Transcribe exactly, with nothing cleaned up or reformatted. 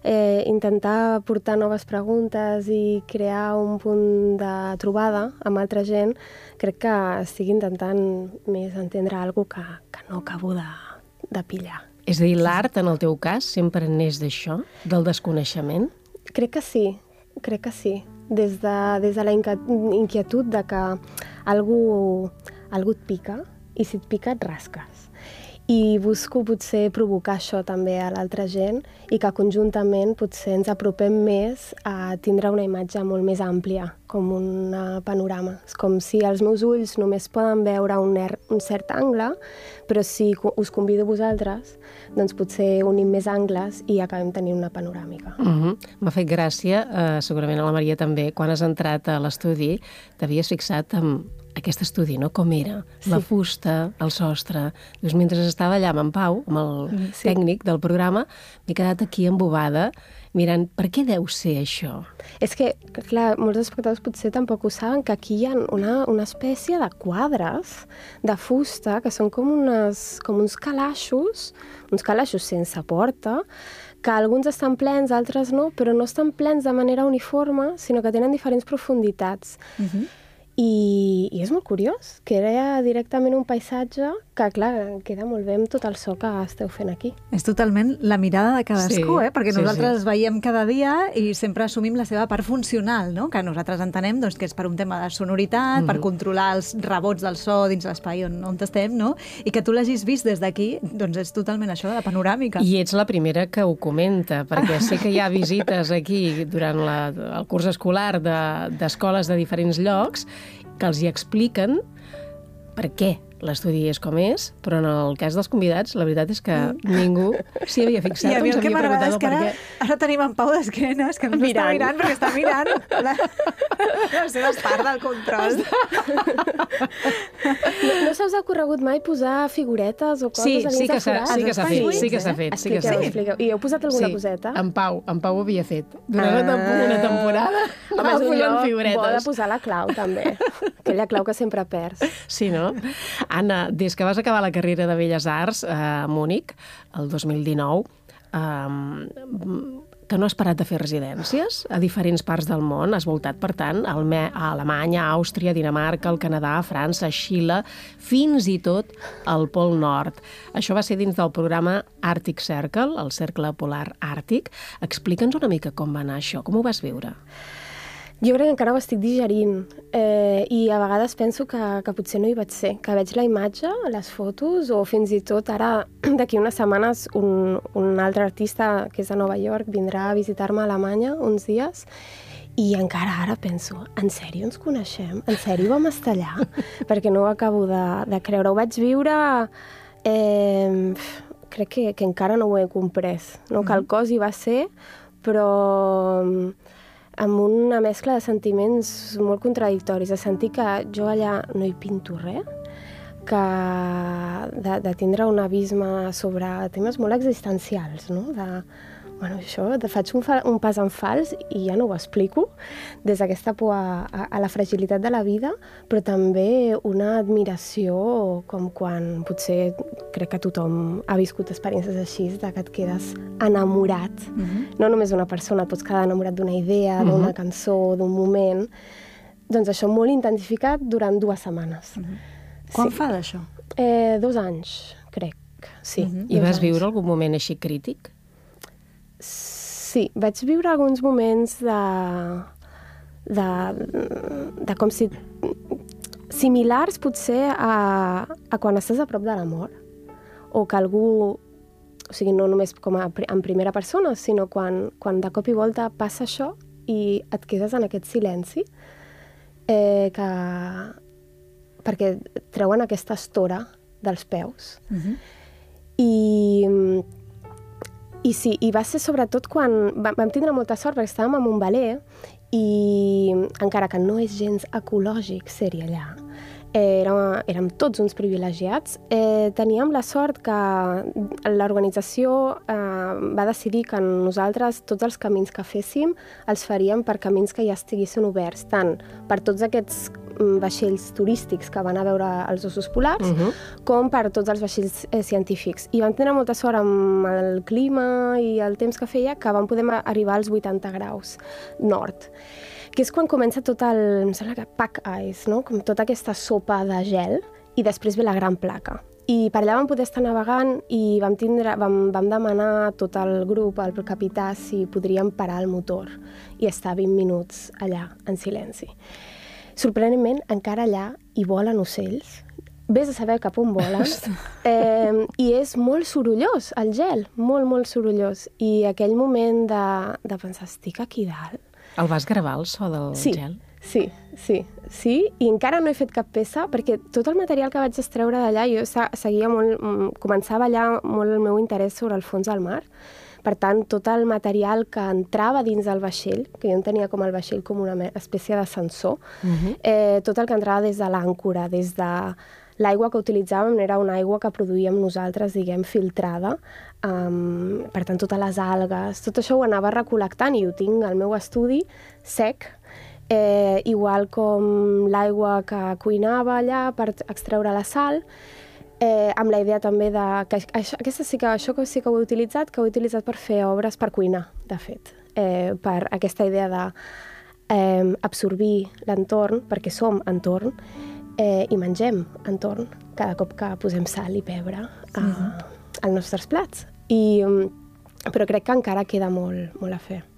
eh, intentar portar noves preguntes i crear un punt de trobada amb altra gent, crec que estic intentant més entendre alguna cosa que, que no acabo de, de pillar. És a dir, l'art, en el teu cas, sempre n'és d'això, del desconeixement? Crec que sí, crec que sí. Des de, des de la inquietud de que algú, algú et pica i si et pica et rasques. I busco potser provocar això també a l'altra gent i que conjuntament potser ens apropem més a tindre una imatge molt més àmplia, com un panorama. És com si els meus ulls només poden veure un, er, un cert angle, però si us convido a vosaltres, doncs potser unim més angles i acabem tenint una panoràmica. Uh-huh. M'ha fet gràcia, eh, segurament a la Maria també, quan has entrat a l'estudi, t'havies fixat en aquest estudi, no? Com era, sí. La fusta, el sostre. Dius, mentre estava allà amb en Pau, amb el sí. tècnic del programa, m'he quedat aquí embobada mirant per què deu ser això. És que, clar, molts espectadors potser tampoc ho saben, que aquí hi ha una, una espècie de quadres de fusta que són com, unes, com uns calaixos, uns calaixos sense porta, que alguns estan plens, altres no, però no estan plens de manera uniforme, sinó que tenen diferents profunditats. Uh-huh. I, i és molt curiós, que era directament un paisatge que, clar, queda molt bé amb tot el so que esteu fent aquí. És totalment la mirada de cadascú, sí, eh? Perquè sí, nosaltres sí. veiem cada dia i sempre assumim la seva part funcional, no? Que nosaltres entenem doncs, que és per un tema de sonoritat, mm-hmm. per controlar els rebots del so dins l'espai on, on estem, no? I que tu l'hagis vist des d'aquí, doncs és totalment això, de la panoràmica. I ets la primera que ho comenta, perquè sé que hi ha visites aquí durant la, el curs escolar d'escoles de, de diferents llocs que els hi expliquen per què l'estudi és com és, però en el cas dels convidats, la veritat és que ningú s'hi havia fixat. I a mi el que m'agrada és que ara, què. ara tenim en Pau d'esquenes, que no està mirant, perquè està mirant la, la seva part del control. No, no se us ha ocorregut mai posar figuretes o coses sí, a dins sí que de forats? Sí que s'ha fet, sí que s'ha fet. Sí que sí. expliqueu. I heu posat alguna sí. coseta? En Pau, en Pau ho havia fet. Durant ah. una temporada Home, és un lloc figuretes. bo de posar la clau, també. Aquella clau que sempre perds. Sí, no? Anna, des que vas acabar la carrera de Belles Arts a Múnich, el dos mil dinou, eh, que no has parat de fer residències a diferents parts del món, has voltat, per tant, a Alemanya, a Àustria, a Dinamarca, al Canadà, a França, a Xile, fins i tot al Pol Nord. Això va ser dins del programa Arctic Circle, el Cercle Polar Àrtic. Explica'ns una mica com va anar això, com ho vas viure? Jo crec que encara ho estic digerint eh, i a vegades penso que, que potser no hi vaig ser, que veig la imatge, les fotos o fins i tot ara d'aquí unes setmanes un, un altre artista que és de Nova York vindrà a visitar-me a Alemanya uns dies i encara ara penso, en sèrio ens coneixem? En sèrio vam estar allà? Perquè no ho acabo de, de creure. Ho vaig viure... Eh, crec que, que encara no ho he comprès. No? Que el cos hi va ser, però... amb una mescla de sentiments molt contradictoris, de sentir que jo allà no hi pinto res, que de, de tindre un abisme sobre temes molt existencials, no? De, bueno, això, de, faig un, fa, un pas en fals i ja no ho explico, des d'aquesta por a, a, a la fragilitat de la vida, però també una admiració com quan potser crec que tothom ha viscut experiències així, de que et quedes enamorat. Mm-hmm. No només d'una persona, et pots quedar enamorat d'una idea, mm-hmm. d'una cançó, d'un moment. Doncs això molt intensificat durant dues setmanes. Mm-hmm. Quan sí. fa d'això? Eh, dos anys, crec, sí. Mm-hmm. I vas anys. viure algun moment així crític? Sí, vaig viure alguns moments de... de, de com si... similars potser a, a quan estàs a prop de la mort, o que algú, o sigui, no només com a, en primera persona, sinó quan, quan de cop i volta passa això i et quedes en aquest silenci, eh, que, perquè treuen aquesta estora dels peus. Mm-hmm. I, i sí, i va ser sobretot quan vam tindre molta sort perquè estàvem en un baler i encara que no és gens ecològic ser-hi allà, eh, era, érem tots uns privilegiats, eh, teníem la sort que l'organització eh, va decidir que nosaltres tots els camins que féssim els faríem per camins que ja estiguessin oberts, tant per tots aquests vaixells turístics que van a veure els ossos polars, uh -huh. com per tots els vaixells eh, científics. I vam tenir molta sort amb el clima i el temps que feia, que vam poder arribar als vuitanta graus nord, que és quan comença tot el, em sembla que pack ice, no? Com tota aquesta sopa de gel, i després ve la gran placa. I per allà vam poder estar navegant i vam, tindre, vam, vam demanar a tot el grup, al capità, si podríem parar el motor i estar vint minuts allà, en silenci. Sorprenentment, encara allà hi volen ocells. Vés a saber cap on volen. Eh, I és molt sorollós, el gel, molt, molt sorollós. I aquell moment de, de pensar, estic aquí dalt. El vas gravar, el so del sí. gel? Sí, sí, sí, i encara no he fet cap peça perquè tot el material que vaig extreure d'allà, jo seguia molt, començava allà molt el meu interès sobre el fons del mar. Per tant, tot el material que entrava dins del vaixell, que jo en tenia com el vaixell com una espècie de sensor, uh-huh. eh, tot el que entrava des de l'àncora, des de l'aigua que utilitzàvem era una aigua que produïem nosaltres, diguem, filtrada. Um, per tant, totes les algues, tot això ho anava recol·lectant i ho tinc al meu estudi sec, Eh, igual com l'aigua que cuinava allà per extreure la sal, eh, amb la idea també de... que això, aquesta sí que, això que sí que ho he utilitzat, que ho he utilitzat per fer obres per cuinar, de fet, eh, per aquesta idea de eh, absorbir l'entorn, perquè som entorn, eh, i mengem entorn cada cop que posem sal i pebre a, als nostres plats. I, però crec que encara queda molt, molt a fer.